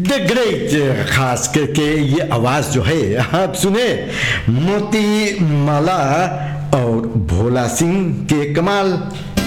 द great, खास करके ये आवाज जो है आप सुने मोती माला और भोला सिंह के कमाल।